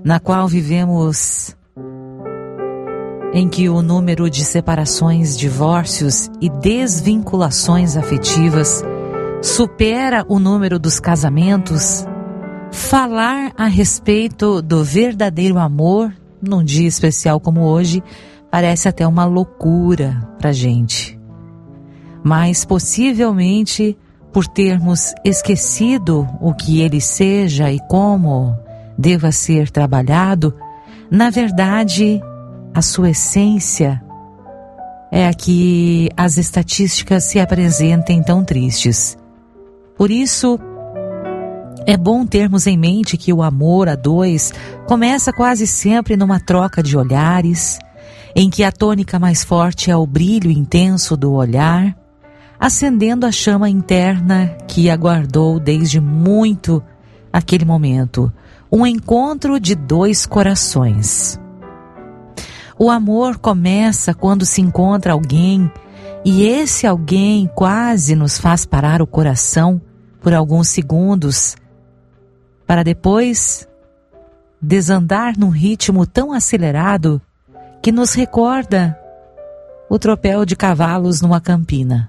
na qual vivemos, em que o número de separações, divórcios e desvinculações afetivas supera o número dos casamentos, falar a respeito do verdadeiro amor num dia especial como hoje parece até uma loucura pra gente. Mas possivelmente, por termos esquecido o que ele seja e como deva ser trabalhado, na verdade, a sua essência é a que as estatísticas se apresentem tão tristes. Por isso, é bom termos em mente que o amor a dois começa quase sempre numa troca de olhares, em que a tônica mais forte é o brilho intenso do olhar, acendendo a chama interna que aguardou desde muito aquele momento, um encontro de dois corações. O amor começa quando se encontra alguém, e esse alguém quase nos faz parar o coração por alguns segundos, para depois desandar num ritmo tão acelerado que nos recorda o tropel de cavalos numa campina.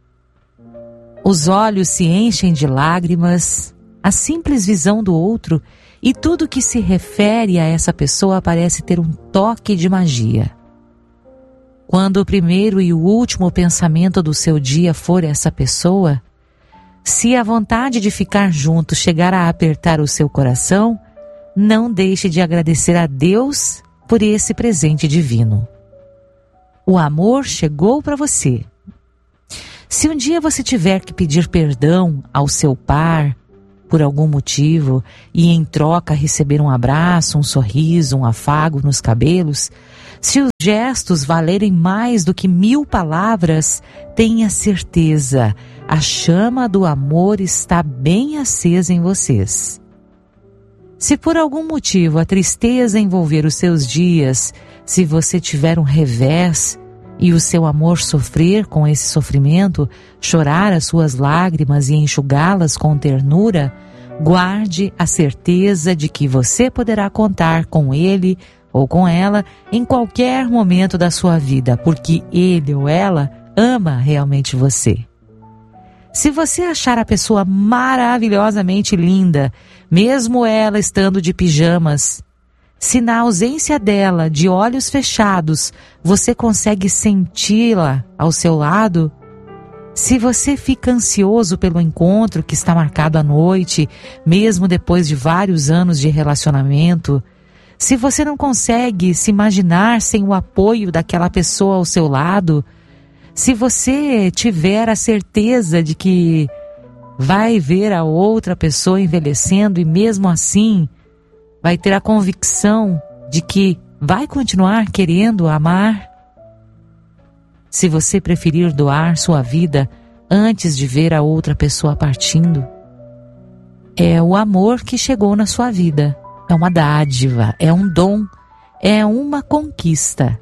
Os olhos se enchem de lágrimas, a simples visão do outro e tudo que se refere a essa pessoa parece ter um toque de magia. Quando o primeiro e o último pensamento do seu dia for essa pessoa, se a vontade de ficar junto chegar a apertar o seu coração, não deixe de agradecer a Deus por esse presente divino. O amor chegou para você. Se um dia você tiver que pedir perdão ao seu par por algum motivo e em troca receber um abraço, um sorriso, um afago nos cabelos, se os gestos valerem mais do que 1000 palavras, tenha certeza, a chama do amor está bem acesa em vocês. Se por algum motivo a tristeza envolver os seus dias, se você tiver um revés e o seu amor sofrer com esse sofrimento, chorar as suas lágrimas e enxugá-las com ternura, guarde a certeza de que você poderá contar com ele ou com ela em qualquer momento da sua vida, porque ele ou ela ama realmente você. Se você achar a pessoa maravilhosamente linda, mesmo ela estando de pijamas, se na ausência dela, de olhos fechados, você consegue senti-la ao seu lado, se você fica ansioso pelo encontro que está marcado à noite, mesmo depois de vários anos de relacionamento, se você não consegue se imaginar sem o apoio daquela pessoa ao seu lado, se você tiver a certeza de que vai ver a outra pessoa envelhecendo e mesmo assim vai ter a convicção de que vai continuar querendo amar, se você preferir doar sua vida antes de ver a outra pessoa partindo, é o amor que chegou na sua vida. É uma dádiva, é um dom, é uma conquista.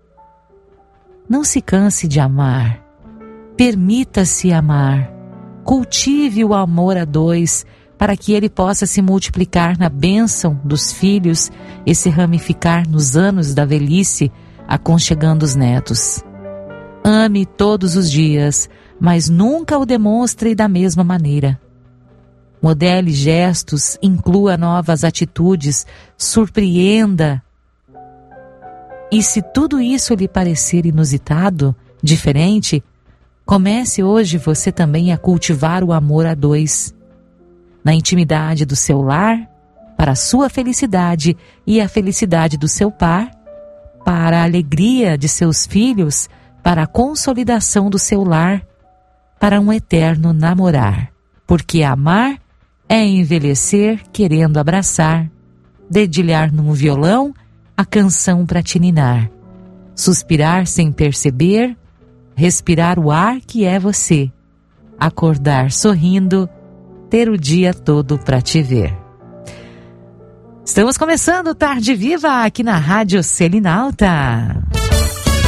Não se canse de amar. Permita-se amar. Cultive o amor a dois para que ele possa se multiplicar na bênção dos filhos e se ramificar nos anos da velhice, aconchegando os netos. Ame todos os dias, mas nunca o demonstre da mesma maneira. Modele gestos, inclua novas atitudes, surpreenda. E se tudo isso lhe parecer inusitado, diferente, comece hoje você também a cultivar o amor a dois. Na intimidade do seu lar, para a sua felicidade e a felicidade do seu par, para a alegria de seus filhos, para a consolidação do seu lar, para um eterno namorar. Porque amar é envelhecer querendo abraçar, dedilhar num violão a canção pra te ninar, suspirar sem perceber, respirar o ar que é você, acordar sorrindo, ter o dia todo pra te ver. Estamos começando Tarde Viva aqui na Rádio Selinalta.